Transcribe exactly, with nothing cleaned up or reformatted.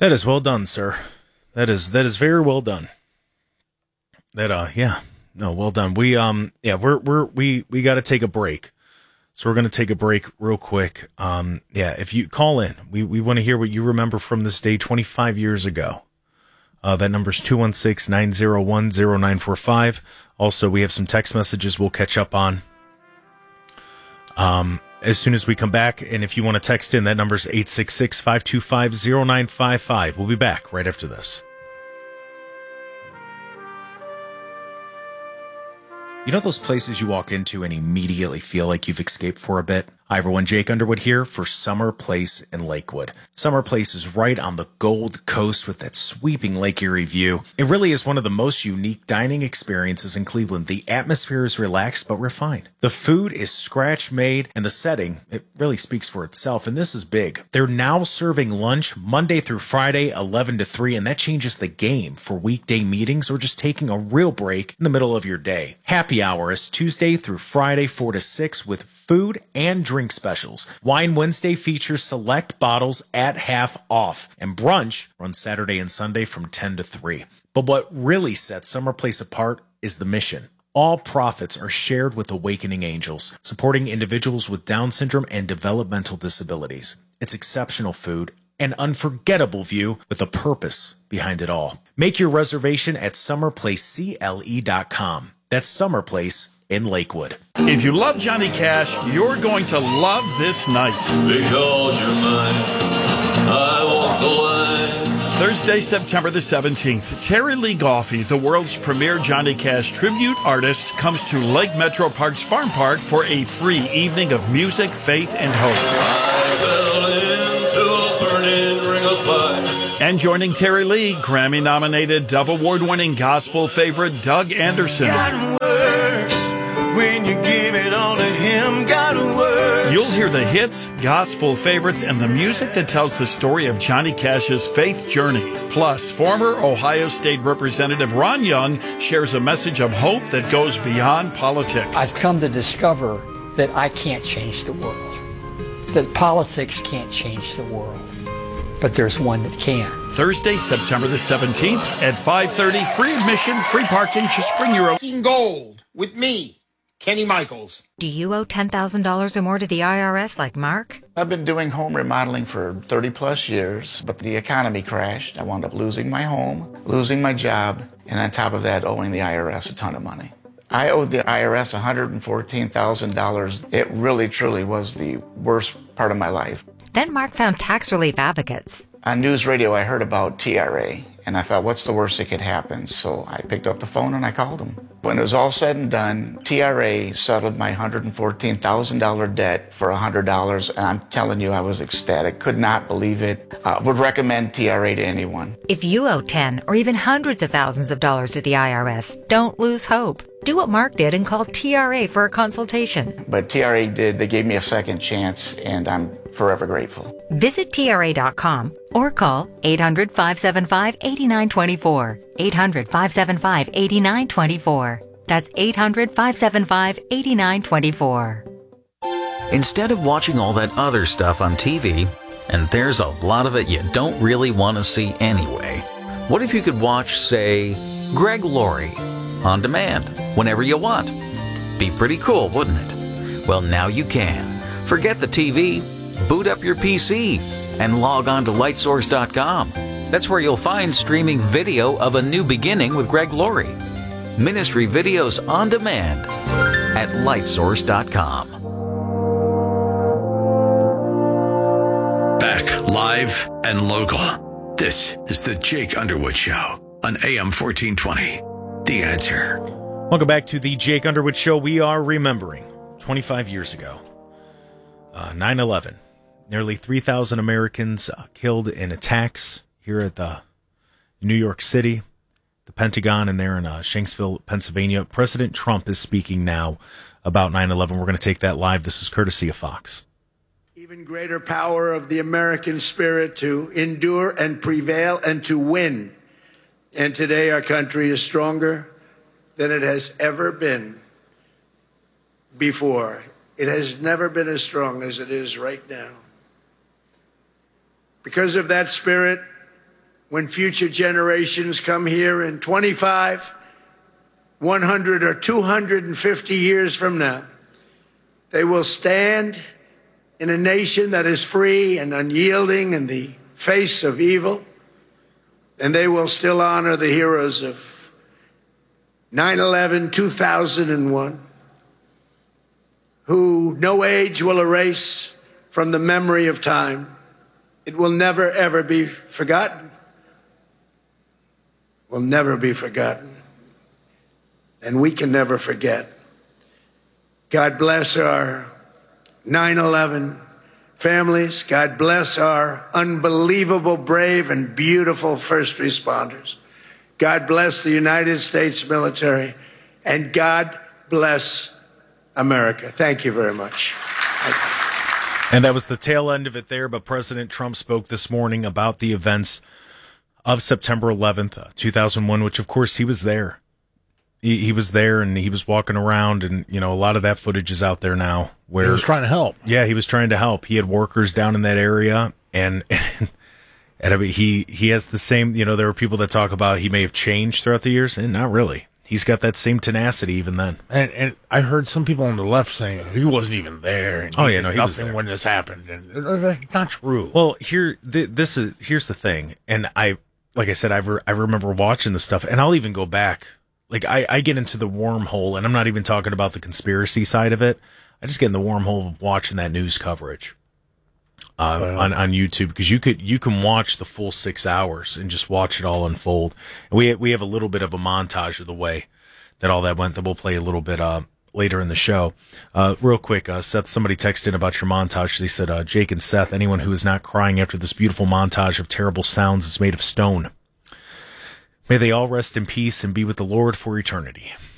That is well done, sir. That is that is very well done. That uh yeah. No, well done. We um yeah, we're we're we we got to take a break. So we're going to take a break real quick. Um yeah, if you call in, we we want to hear what you remember from this day twenty-five years ago. Uh that number's two one six, nine zero one, zero nine four five. Also, we have some text messages we'll catch up on. Um as soon as we come back, and if you want to text in, that number's eight six six, five two five, zero nine five five. We'll be back right after this. You know those places you walk into and immediately feel like you've escaped for a bit? Hi everyone, Jake Underwood here for Summer Place in Lakewood. Summer Place is right on the Gold Coast with that sweeping Lake Erie view. It really is one of the most unique dining experiences in Cleveland. The atmosphere is relaxed but refined. The food is scratch-made, and the setting, it really speaks for itself, and this is big. They're now serving lunch Monday through Friday, eleven to three, and that changes the game for weekday meetings or just taking a real break in the middle of your day. Happy hour is Tuesday through Friday, four to six, with food and drink specials. Wine Wednesday features select bottles at half off, and brunch runs Saturday and Sunday from ten to three. But what really sets Summer Place apart is the mission. All profits are shared with Awakening Angels, supporting individuals with Down syndrome and developmental disabilities. It's exceptional food, an unforgettable view with a purpose behind it all. Make your reservation at summer place c l e dot com. That's Summer Place in Lakewood. If you love Johnny Cash, you're going to love this night. Because you're mine, I walk the line. Thursday, September the seventeenth, Terry Lee Goffey, the world's premier Johnny Cash tribute artist, comes to Lake Metro Parks Farm Park for a free evening of music, faith, and hope. I fell into a burning ring of fire. And joining Terry Lee, Grammy-nominated, Dove Award-winning gospel favorite Doug Anderson. God works when you give it all to Him. God works. You'll hear the hits, gospel favorites, and the music that tells the story of Johnny Cash's faith journey. Plus, former Ohio State Representative Ron Young shares a message of hope that goes beyond politics. I've come to discover that I can't change the world, that politics can't change the world, but there's one that can. Thursday, September the seventeenth at five thirty, free admission, free parking. Just bring your own. Gold with me, Kenny Michaels. Do you owe ten thousand dollars or more to the I R S like Mark? I've been doing home remodeling for thirty plus years, but the economy crashed. I wound up losing my home, losing my job, and on top of that, owing the I R S a ton of money. I owed the I R S one hundred fourteen thousand dollars. It really, truly was the worst part of my life. Then Mark found tax relief advocates. On news radio, I heard about T R A, and I thought, what's the worst that could happen? So I picked up the phone and I called them. When it was all said and done, T R A settled my one hundred fourteen thousand dollars debt for one hundred dollars, and I'm telling you, I was ecstatic. Could not believe it. Uh, would recommend T R A to anyone. If you owe ten or even hundreds of thousands of dollars to the I R S, don't lose hope. Do what Mark did and call T R A for a consultation. But T R A did. They gave me a second chance, and I'm forever grateful. Visit T R A dot com or call eight hundred, five seven five, eight nine two four. eight hundred, five seven five, eight nine two four. That's eight hundred, five seven five, eight nine two four. Instead of watching all that other stuff on T V, and there's a lot of it you don't really want to see anyway, what if you could watch, say, Greg Laurie on demand whenever you want? Be pretty cool, wouldn't it? Well, now you can. Forget the T V, boot up your P C, and log on to light source dot com. That's where you'll find streaming video of A New Beginning with Greg Laurie. Ministry videos on demand at light source dot com. Back live and local. This is the Jake Underwood Show on A M fourteen twenty. The Answer. Welcome back to the Jake Underwood Show. We are remembering twenty-five years ago, uh, nine eleven. Nearly three thousand Americans uh, killed in attacks here at the New York City, the Pentagon, and there in uh, Shanksville, Pennsylvania. President Trump is speaking now about nine eleven. We're going to take that live. This is courtesy of Fox. Even greater power of the American spirit to endure and prevail and to win. And today our country is stronger than it has ever been before. It has never been as strong as it is right now. Because of that spirit, when future generations come here in twenty-five, one hundred, or two hundred fifty years from now, they will stand in a nation that is free and unyielding in the face of evil, and they will still honor the heroes of nine eleven, two thousand one, who no age will erase from the memory of time. It will never, ever be forgotten. Will never be forgotten. And we can never forget. God bless our nine eleven families. God bless our unbelievable, brave, and beautiful first responders. God bless the United States military. And God bless America. Thank you very much. And that was the tail end of it there, but President Trump spoke this morning about the events of September eleventh, two thousand one, which, of course, he was there. He, he was there, and he was walking around, and, you know, a lot of that footage is out there now. Where, he was trying to help. Yeah, he was trying to help. He had workers down in that area, and, and, and I mean, he, he has the same, you know, there are people that talk about he may have changed throughout the years, and not really. He's got that same tenacity even then. And, and I heard some people on the left saying he wasn't even there. And oh he yeah, no, he was there when this happened. And that's not true. Well, here, th- this is here's the thing. And I, like I said, I re- I remember watching the stuff, and I'll even go back. Like I, I get into the wormhole, and I'm not even talking about the conspiracy side of it. I just get in the wormhole of watching that news coverage uh, well, on on YouTube, because you could you can watch the full six hours and just watch it all unfold. And we we have a little bit of a montage of the way that all that went that we'll play a little bit uh, later in the show. Uh, real quick, uh, Seth, somebody texted in about your montage. They said, uh, Jake and Seth, anyone who is not crying after this beautiful montage of terrible sounds is made of stone. May they all rest in peace and be with the Lord for eternity.